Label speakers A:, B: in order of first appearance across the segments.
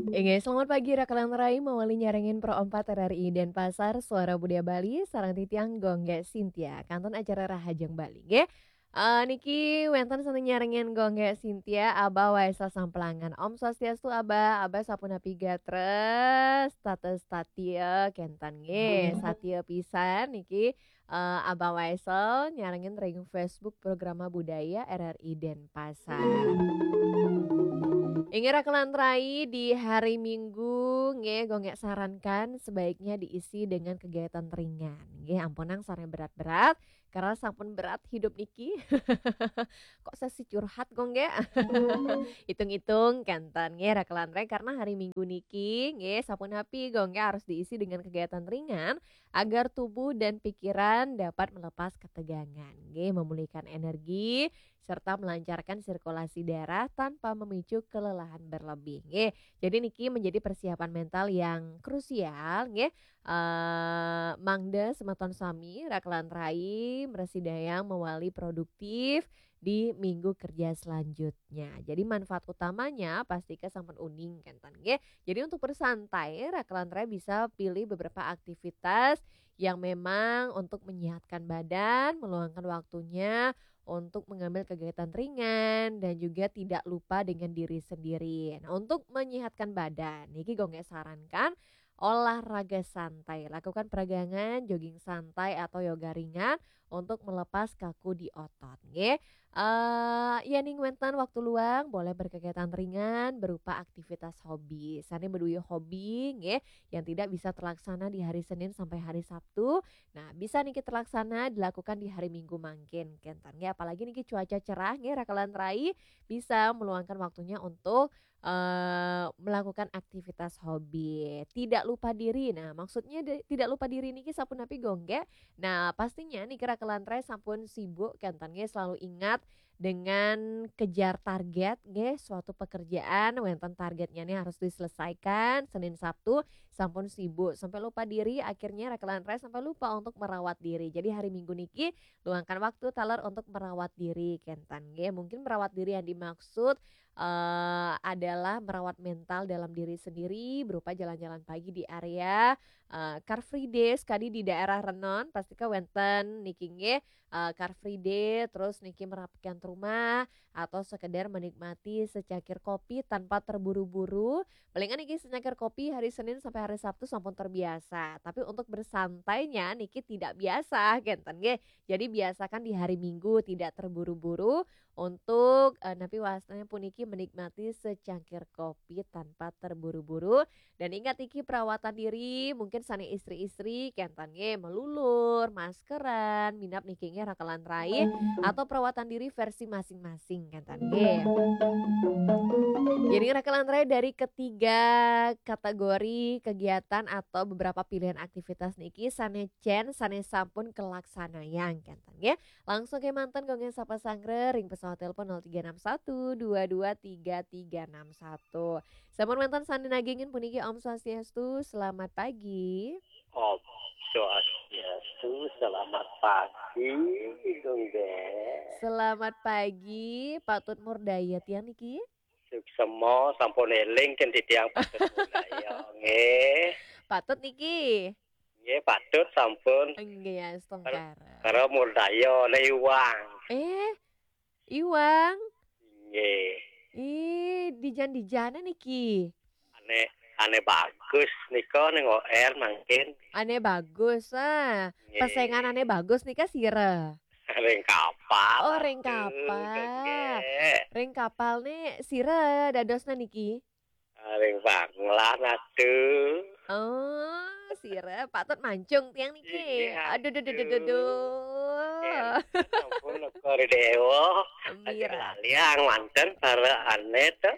A: Selamat pagi Rakalan Rai mawali nyarengin Pro 4 RRI Denpasar Suara Budaya Bali sarang titiang gongge Sintia kanton acara Rahajeng Bali nggih. Niki wenten sana nyarengin gongge Sintia aba wae samplangan Om Swastiastu aba sapunapi gatres status statia kentan nggih satia pisan niki aba wae nyarengin ring Facebook Programa Budaya RRI Denpasar. Ingira kelantrai di hari Minggu nggih gonge sarankan sebaiknya diisi dengan kegiatan ringan. Nggih ampunang sareng berat-berat karena sampun berat hidup niki. Kok sesi curhat gongge? Hitung-hitung kantan nggih ra kelantrai karena hari Minggu niki nggih sapunapi gongge harus diisi dengan kegiatan ringan agar tubuh dan pikiran dapat melepas ketegangan. Nggih memulihkan energi serta melancarkan sirkulasi darah tanpa memicu kelelahan berlebih nggih. Jadi niki menjadi persiapan mental yang krusial nggih. Mangda semeton sami rakelan rai meresidayang mewali produktif di minggu kerja selanjutnya. Jadi manfaat utamanya pasti sampun uning kentan nggih. Jadi untuk bersantai rakelan rai bisa pilih beberapa aktivitas yang memang untuk menyehatkan badan, meluangkan waktunya untuk mengambil kegiatan ringan dan juga tidak lupa dengan diri sendiri. Nah, untuk menyehatkan badan, niki gonge sarankan olahraga santai. Lakukan peregangan, jogging santai atau yoga ringan untuk melepas kaku di otot. Nggih. Ya ning wenten waktu luang boleh berkegiatan ringan berupa aktivitas hobi. Sane beduyo hobi nggih yang tidak bisa terlaksana di hari Senin sampai hari Sabtu. Nah, bisa niki terlaksana dilakukan di hari Minggu mangkin kentan nggih. Apalagi niki cuaca cerah nggih rakalan rai bisa meluangkan waktunya untuk melakukan aktivitas hobi. Tidak lupa diri. Nah, maksudnya tidak lupa diri niki sapunapi gongge. Nah, pastinya niki rakalan rai sampun sibuk kentan nggih selalu ingat dengan kejar target nggih suatu pekerjaan wenten targetnya nih harus diselesaikan Senin Sabtu sampun sibuk sampai lupa diri akhirnya rakalan rai sampai lupa untuk merawat diri. Jadi hari Minggu niki luangkan waktu taler untuk merawat diri kentan nggih. Mungkin merawat diri yang dimaksud adalah merawat mental dalam diri sendiri berupa jalan-jalan pagi di area Car Free Day sekali di daerah Renon pastika wenten niki nggih Car Free Day terus niki merapikan rumah atau sekedar menikmati secangkir kopi tanpa terburu-buru. Palingan niki secangkir kopi hari Senin sampai hari Sabtu sampun terbiasa. Tapi untuk bersantainya niki tidak biasa genten nggih. Jadi biasakan di hari Minggu tidak terburu-buru untuk napi wasnanya puniki menikmati secangkir kopi tanpa terburu-buru dan ingat iki perawatan diri mungkin sane istri-istri kentan nggih melulur, maskeran, minap niki nggih rakalan rai atau perawatan diri versi masing-masing kentan nggih. Jadi rakalan rai dari ketiga kategori kegiatan atau beberapa pilihan aktivitas niki sane cen sane sampun kelaksanayang kentan nggih. Langsung ke mantan gongen sapa sangre ring pesawat telepon 0361 223361. Sampun mantan sandi nagingin puniki Om Swastiastu. Selamat pagi.
B: Om Swastiastu, selamat pagi, Gongge.
A: Selamat pagi Pak Tut Murdaya tiang niki.
B: Suksemo sampun eling ken titiang patut mulaya nggih.
A: Patut niki.
B: Nggih patut sampun
A: Enggak ya stongkara.
B: karo mulaya le iwang.
A: Iwang.
B: Nggih.
A: Dijan-dijana niki.
B: Ane bagus nika ning OR mangkin.
A: Ane bagus Pesengan ane bagus nika sira.
B: Ring kapal.
A: Oh, ring kapal. Ring kapal nih sira dadosna niki.
B: Ring banglan atuh.
A: Oh, sira patut mancung tiang niki. Aduh duh duh duh duh duh.
B: Ampun kore dewa.
A: Mira.
B: Liang manten para ane tuh.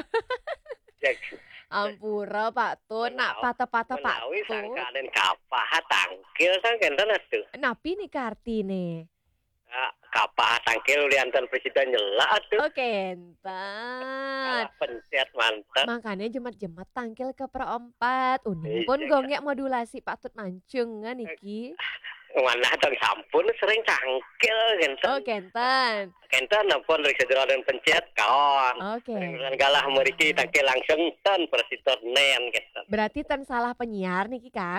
A: Ampura Pak Tun, nak patah-patah Pak
B: Menawi
A: Tun.
B: sangkanen kapah tangkil sangkenten atuh.
A: Napi nih kartine?
B: Kapah tangkil liantan presiden nyela atuh.
A: Oh kentan.
B: Pencet mantep.
A: Makanya jemat-jemat tangkil ke perempat. Uning pun gongnya modulasi Pak Tut mancung kan niki.
B: Manah tong sampun sering cangkel
A: Oh,
B: genten.
A: kenten.
B: Kenten ampun rek sejeroan pencet kaon.
A: Oke.
B: Ren galah mriki tangke langsung ten persitor nen genten.
A: Berarti ten salah penyiar niki kan?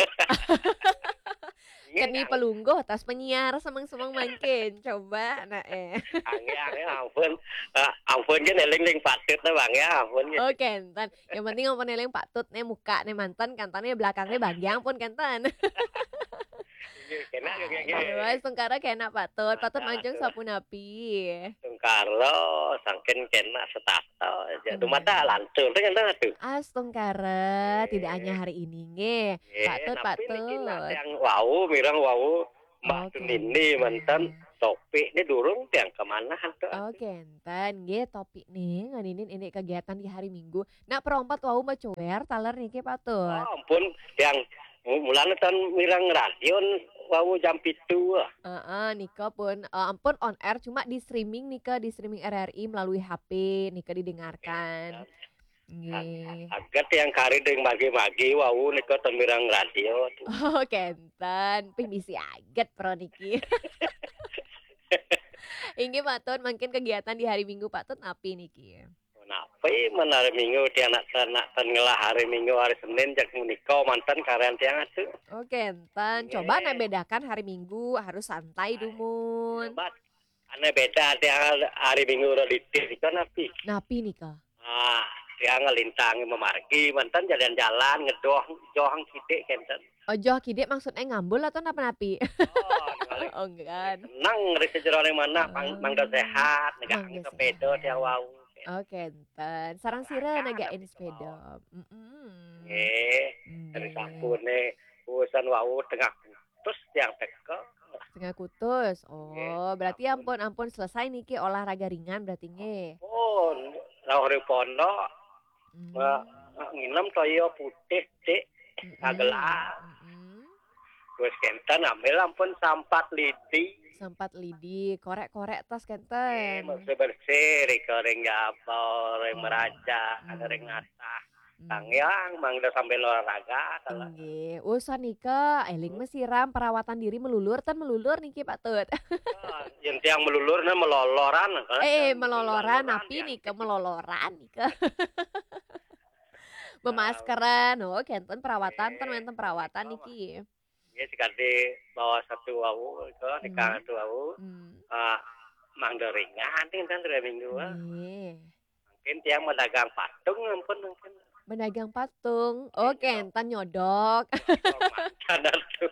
B: Iya
A: Keni
B: Kang.
A: pelungguh tas penyiar semeng-semeng mangkin. Coba nah
B: Angge ampun. Ampun ge eling-eling patut na Bang ya ampun ge.
A: Oh, kenten. Yang penting ampun eling patut nih muka nih mantan kantane belakangnya bagyang pun kenten.
B: Iya kena ge ge.
A: Aduh, wes tungkara kena patut. Patut
B: Ada
A: mancung
B: atuh.
A: sapunapi.
B: Tungkaro sangken kena setato. Jadi mata
A: Iya.
B: lancur dengan atuh.
A: Astungkara, tidak hanya
B: Eh,
A: hari ini nge. Patut,
B: napi niki nak
A: patut.
B: yang wau, mirang wau, Mbak
A: Oh,
B: Tunini mantan
A: kenten.
B: topik ini durung tiang kemana tuh
A: Oh,
B: atuh.
A: kenten. Nge topik nih nganinin ini kegiatan di hari Minggu. Nak perompat wau bacower taler nih ke patut.
B: Oh ampun, yang mulanya tan mirang radio wau jam pitu.
A: Nika pun ampun on air cuma di streaming nika di streaming RRI melalui HP nika didengarkan. Nggih.
B: Agak yang kari deng bagi-bagi wau nika tan mirang radio tuh.
A: Oh, kenten. Pih bisi aget pro niki. Inggih patut mungkin kegiatan di hari Minggu patut api niki.
B: Napi menarik minggu tiang nak tan ngelah hari minggu hari Senin jak menikah mantan karyan tiang atuh.
A: Oh, kenten. Coba nak bedakan hari Minggu harus santai dumun.
B: Bat, ane beda tiang hari minggu udah ditis kan napi.
A: Napi nika.
B: Dia ngelintangi memargi mantan jalan-jalan joang sidik kenten.
A: Ojo kide maksudnya ngambul atau napa-napi?
B: Oh, ngalih.
A: Oh, enggak.
B: Tenang dari sejeroan mana mangga
A: Oh,
B: sehat negang
A: mangga
B: sepeda
A: sehat.
B: dia wau.
A: Oh, kenten. Sarang sira nagain sepeda.
B: Dari
A: Nggih.
B: sampune urusan wau tengah putus tiang teko.
A: Tengah kutus.
B: Nggih,
A: Oh, berarti
B: sampun.
A: ampun selesai niki olahraga ringan berarti nge.
B: Pun rawuh pondok
A: Hmm.
B: nginem toyo putih dik agelah. Wis kenten ambil ampun sampat lidi.
A: Sempat lidi, korek-korek tas
B: Nggih,
A: kenten.
B: bersih-bersih ring gapor, ring
A: Oh.
B: meraja, ada ring ngasah.
A: Hmm.
B: Tangyang mangda sambil olahraga kalau
A: Nggih. Usan nika eling mesiram perawatan diri melulur niki patut.
B: yang tiang melulurna meloloran.
A: Meloloran napi nika meloloran nika. Bemaskeran. Oh, kenten perawatan ten wenten perawatan niki.
B: Ya sekali bawa satu wau itu nikah satu wau. Mangda ringan kan 3 minggu.
A: Nggih.
B: Mungkin tiang medagang patung ampun mungkin.
A: Medagang patung. Oh, kenten nyodok.
B: Mantan atuh.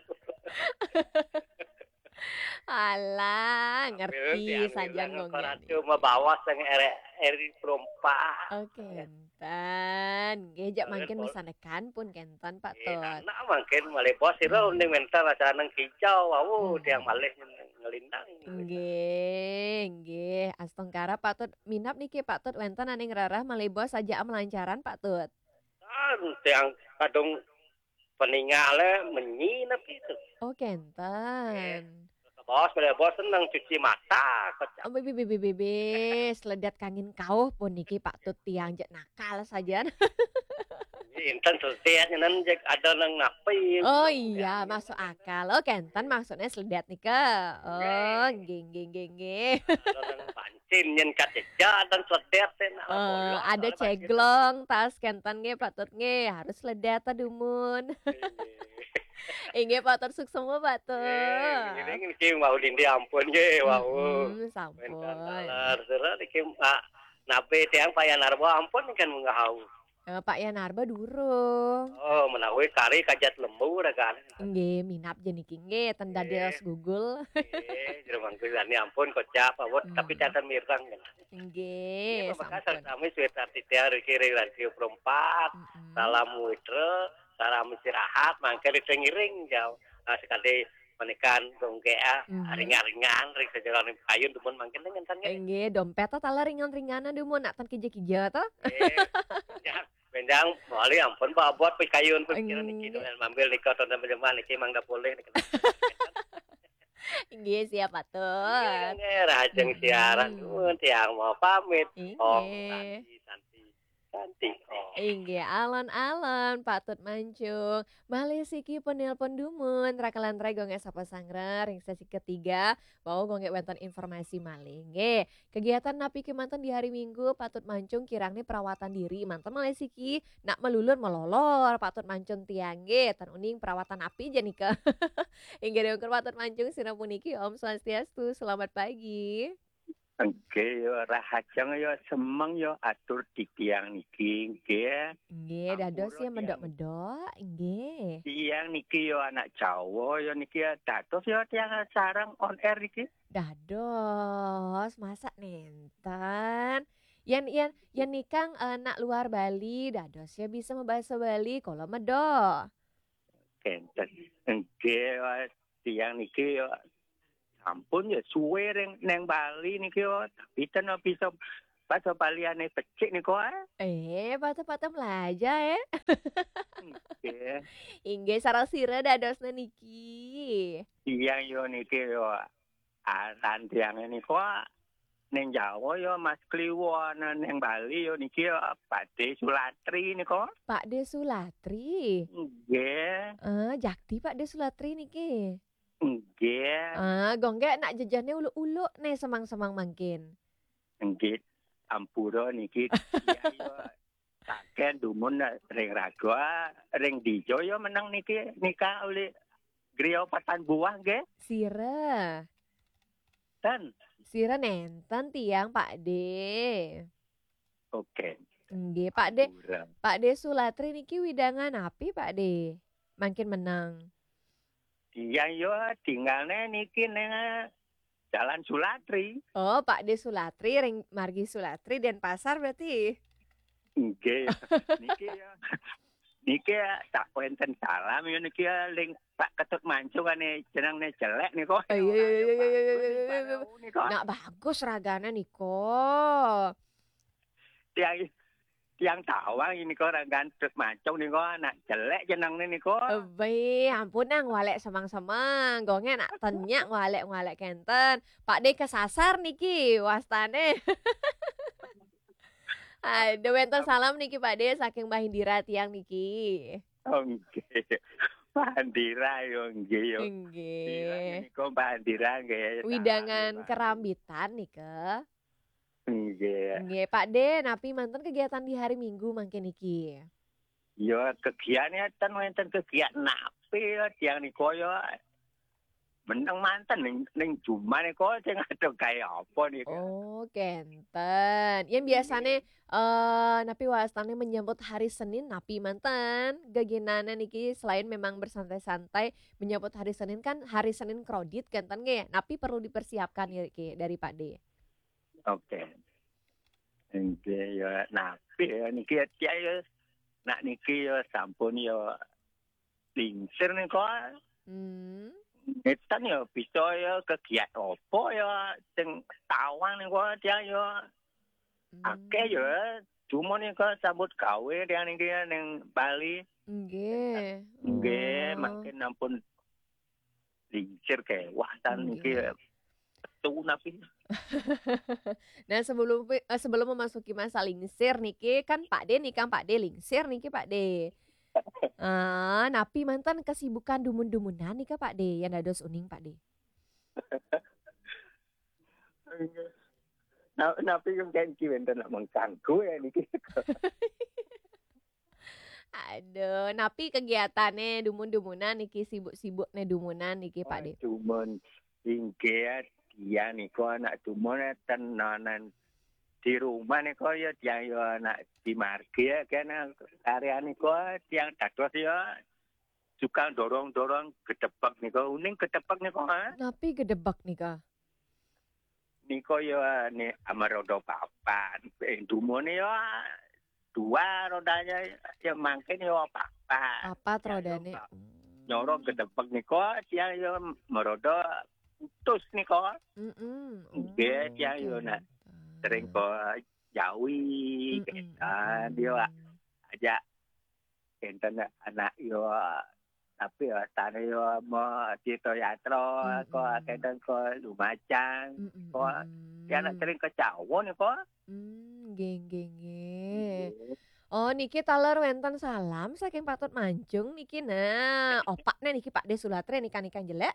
A: Alah, ngerti saja ngomongnya.
B: Cuma bawa sang eri perompak.
A: Oh, kenten. Nggih jak mangkin mesanekan pun kenten patut.
B: Anak mungkin malih bos ira uning mental rasa nang hijau wau tiang malih ngelintang.
A: Nggih. Astungkara patut minap niki patut wenten aning rarah malih bos saja melancaran patut.
B: Tiang kadung peningale menyinap itu.
A: Oh, kenten.
B: Bos senang cuci mata.
A: Oh, bebe, seledat kangin kauh pun niki patut tiang jak nakal saja.
B: Intan setiap nan jek ada nang napi.
A: Oh iya, masuk akal. Oh, kenten maksudnya seledat nika. Oh, nggih.
B: Ada nang pancin nyen kaceja dan seledat
A: Ada ceglong tas kenten nge patut nge harus seledat ta dumun. Inggih patut suksema patut.
B: Ini ki mau dindi ampun ge wau.
A: Sampun.
B: Terus iki nape tiang payan arba ampun kan menggahau.
A: Pak Yanarba durung.
B: Oh, menawi kari kajat lembu kan.
A: Nggih, minap je niki nggih ten dados Google.
B: Jero mangku ani ampun kocap awet tapi catat mirang kan.
A: Nggih,
B: sampun. Kami sudah titia kiri radio perempat. Salam witra, salam istirahat, mangke ngiring jauh. Sekali menekan dongkea ringan-ringan ring sejalan payun dumun mangke dengan tangge.
A: Nggih, dompet ta tala ringan-ringanan dumun nak tan kija-kija ta.
B: Benjang boleh ampun babot pikayun pikiran niki dengan mambil nikah tonton penjeman niki mang da boleh.
A: Nggih, siap patut.
B: Nggih, rajeng siaran tiang mau pamit. Oh,
A: Nggih.
B: santi. cantik. Oh.
A: Inggih, alon-alon patut mancung. Malih siki penelpon dumun, rakalan rek gonge sapa sangrer ring sesi ketiga, mau gonge wonten informasi malih. Nggih, kegiatan napi kemanten di hari Minggu patut mancung kirang perawatan diri. Manten malih siki nak melulur melolor patut mancung tiang nggih, tan uning perawatan api jenika. Inggih deukeun patut mancung sira puniki Om Swastiastu. Selamat pagi.
B: Nggih yo rahajeng yo semeng yo atur di tiang niki nggih.
A: Nggih, dados
B: Ampura
A: ya
B: tiang
A: medok-medok, nggih.
B: tiang niki yo anak Jawa yo niki ya dados yo tiang sareng on air niki.
A: Dados, masa nenten? Yen nikang, nak luar Bali, dados ya bisa membahasa Bali kala medok.
B: Kenten. Nggih yo tiang niki yo ampun ya suwe neng Bali niki yo tapi ten bisa bahasa Baliane becik niku
A: Patah-patah belajar ya.
B: Nggih.
A: Inggih sarosira dadosna niki.
B: Tiang yo niki yo aran tiang niku ning Jawa yo Mas Kliwon, neng Bali yo niki yo Pakde Sulatri niku.
A: Pakde Sulatri?
B: Nggih.
A: Jakti Pakde Sulatri niki?
B: Nggih.
A: Gongge nak jajannya uluk-uluk nih semang-semang mangkin.
B: Nggih. Ampura niki ya yo taken dumun ring raga ring dijo yo menang niki nikah oleh griya patan buah nggih.
A: Sira.
B: Ten.
A: Sira nenten tiang Pakde.
B: Oke.
A: Nggih,
B: Ampura.
A: Pakde Sulatri niki widangan api Pakde? Mangkin menang.
B: Iya yo tinggalnya niki neng Jalan Sulatri.
A: Oh, Pakde Sulatri ring margi Sulatri Denpasar berarti?
B: Nggih. Niki tak wonten salam yo niki ling Pak Ketut Mancung jenengne jelek niku.
A: Iya. Nak bagus ragana niko.
B: Tiang tawang ini kok ragan Ketut Mancung niku anak jelek jenengne niku.
A: Ampun nang walek semang-semang. Gonge nak tenyak walek kenten. Pakde kesasar niki wastane. Aduh, wonten salam niki Pakde saking Mbah Indira tiang niki.
B: Oh nggih. Mbah Indira yo nggih yo.
A: Nggih.
B: Niku Mbah Indira nggih.
A: Widangan kerambitan nika.
B: Nggih.
A: Nggih, Pakde napi manten kegiatan di hari Minggu mangke niki?
B: Yo kegiatan ten wonten kegiatan napi yo tiang niku yo meneng manten ning Jumat niku sing ado gawe apa niku.
A: Oh, kenten. Yang biasane napi wastane menyambut hari Senin napi manten geginana niki selain memang bersantai-santai menyambut hari Senin kan hari Senin krodit kenten nggih. Napi perlu dipersiapkan ya iki dari Pakde.
B: Oke. Nggih yo napi yo niki yo nak niki yo sampun yo lingsir niku. Netan yo bisa yo kegiatan apa yo sing tawang niku dia yo akeh yo cuma niku sambut gawe dia niki ning Bali.
A: Nggih.
B: Nggih, makin ampun lingsir kewasan niki betul napi.
A: Nah sebelum memasuki masa lingsir niki kan Pakde nikah Pakde lingsir niki Pakde. Napi mantan kesibukan dumun-dumunan nih Kak Pakde yang dados uning Pakde.
B: Napi yung kenki wenten nak mengganggu ya niki.
A: Aduh, napi kegiatannya dumun-dumunan niki sibuk-sibuk nih dumunan niki Pakde.
B: Dumun inggih dia niku anak dumun tenanan di rumah niku ya dia yo anak di margi ya kan area niku yang dados ya suka dorong-dorong gedebak niku uning gedebak niku
A: Napi gedebak nih Kak?
B: Niku yo ni amarodo papan dumune yo dua rodanya ya mangkin yo papan.
A: Papat rodane.
B: Nyorong gedebak niku dia yo merodo putus niku. Nggih dia yo nak sering kok jawi kan dia aja enten anak yo tapi yo tane yo mau Tito Yatro kok enten kok Lumajang kok ya nak sering ke Jawa nih kok
A: nggih nggih nggih.
B: Nggih.
A: Oh niki taler wenten salam saking Patut Manjung niki nah, opakne niki Pakde Sulatre nika jelek.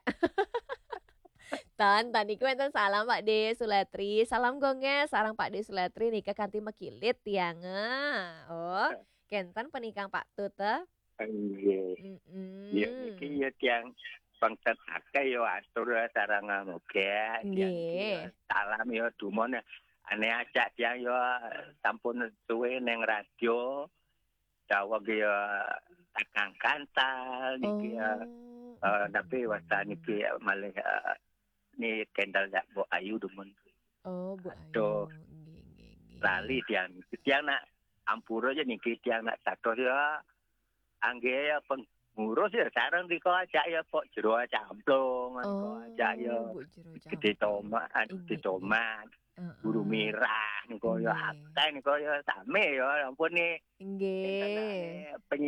A: Tan niku wenten salam Pakde Sulatri, salam gonge sareng Pakde Sulatri nika kanthi mekilit tiange. Oh, kenten penikang Patut teh.
B: Nggih. Ya niki
A: Mhm.
B: ya tiyang bangsa akeh ya atur sareng muga tiyang iki ya
A: Nggih.
B: salam ya dumon ane ajak tiyang ya sampun suwe ning radio dawuh ya takang kantal niki ya
A: Oh,
B: tapi wasa niki malih ni kendal dak Mbok Ayu demen.
A: Oh, Bu
B: Aduh,
A: Ayu. Nggih nggih nggih.
B: lali tiyang nak ampura ya niki tiyang nak sados ya angge ya pengurus ya sareng riko ajak ya pok jero camplung riko ajak ya
A: Oh, Bu Jero
B: gede
A: Campur.
B: tomat gede
A: Nggih nggih.
B: tomat guru
A: Heeh.
B: merah niko ya
A: Nggih.
B: akeh niko ya same ya ampun nih enten
A: Nggih.
B: ane